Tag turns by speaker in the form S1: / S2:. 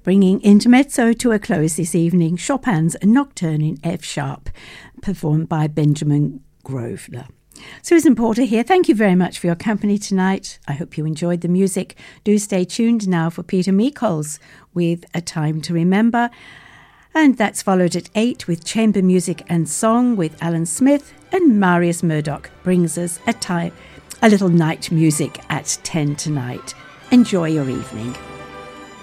S1: Bringing Intermezzo to a close this evening, Chopin's Nocturne in F sharp, performed by Benjamin Grosvenor. Susan Porter here. Thank you very much for your company tonight. I hope you enjoyed the music. Do stay tuned now for Peter Mikols with A Time to Remember. And that's followed at 8 with Chamber Music and Song with Alan Smith. And Marius Murdoch brings us a little night music at 10 tonight. Enjoy your evening.